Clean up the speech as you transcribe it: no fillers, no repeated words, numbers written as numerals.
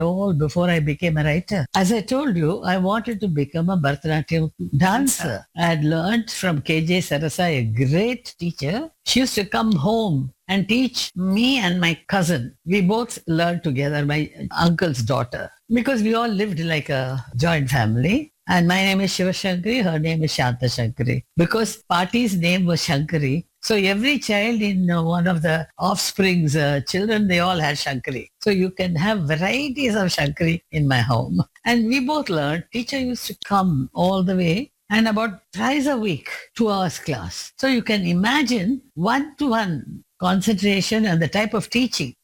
all before I became a writer. As I told you, I wanted to become a Bharatanatyam dancer. I had learned from KJ Sarasa, a great teacher. She used to come home and teach me and my cousin. We both learned together, my uncle's daughter, because we all lived like a joint family. And my name is Shiva Shankari, her name is Shanta Shankari. Because Pati's name was Shankari, so every child in one of the offspring's children, they all had Shankari. So you can have varieties of Shankari in my home. And we both learned, teacher used to come all the way and about thrice a week, 2 hours class. So you can imagine one-to-one concentration and the type of teaching.